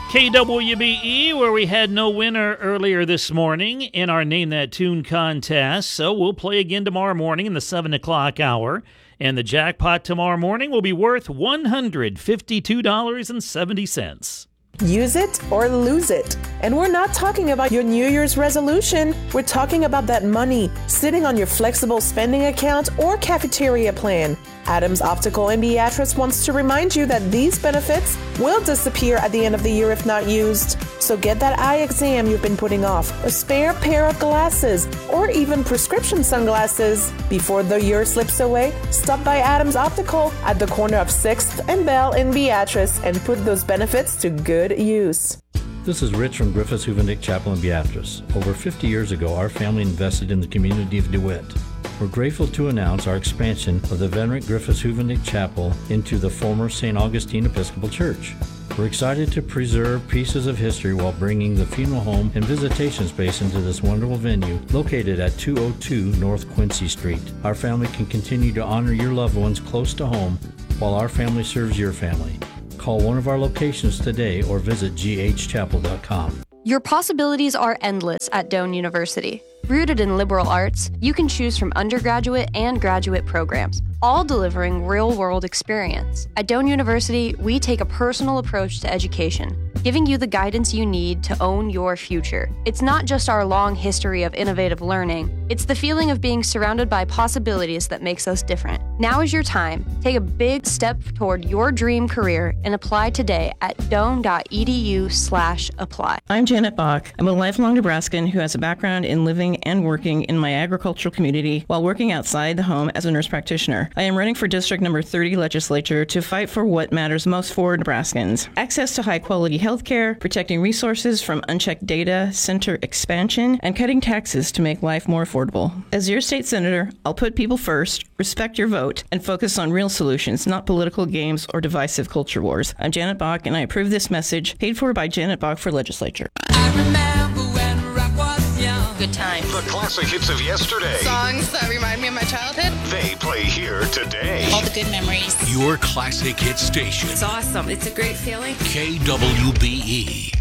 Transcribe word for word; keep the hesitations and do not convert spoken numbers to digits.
K W B E, where we had no winner earlier this morning in our Name That Tune contest. So we'll play again tomorrow morning in the seven o'clock hour. And the jackpot tomorrow morning will be worth one hundred fifty-two dollars and seventy cents. Use it or lose it. And we're not talking about your New Year's resolution. We're talking about that money sitting on your flexible spending account or cafeteria plan. Adams Optical and Beatrice wants to remind you that these benefits will disappear at the end of the year if not used. So get that eye exam you've been putting off, a spare pair of glasses, or even prescription sunglasses. Before the year slips away, stop by Adams Optical at the corner of sixth and Bell in Beatrice and put those benefits to good use. This is Rich from Griffiths Hoovendick Chapel in Beatrice. Over fifty years ago, our family invested in the community of DeWitt. We're grateful to announce our expansion of the venerate Griffiths Hoovendick Chapel into the former Saint Augustine Episcopal Church. We're excited to preserve pieces of history while bringing the funeral home and visitation space into this wonderful venue located at two oh two North Quincy Street. Our family can continue to honor your loved ones close to home while our family serves your family. Call one of our locations today or visit g h chapel dot com. Your possibilities are endless at Doane University. Rooted in liberal arts, you can choose from undergraduate and graduate programs, all delivering real-world experience. At Doane University, we take a personal approach to education, giving you the guidance you need to own your future. It's not just our long history of innovative learning, it's the feeling of being surrounded by possibilities that makes us different. Now is your time. Take a big step toward your dream career and apply today at doane.edu slash apply. I'm Janet Bach. I'm a lifelong Nebraskan who has a background in living and working in my agricultural community while working outside the home as a nurse practitioner. I am running for District Number thirty legislature to fight for what matters most for Nebraskans. Access to high-quality health care, protecting resources from unchecked data center expansion, and cutting taxes to make life more affordable. As your state senator, I'll put people first, respect your vote, and focus on real solutions, not political games or divisive culture wars. I'm Janet Bach, and I approve this message, paid for by Janet Bach for legislature. I remember when rock was young. Good times. The classic hits of yesterday. Songs that remind me of my childhood. They play here today. All the good memories. Your classic hit station. It's awesome. It's a great feeling. K W B E.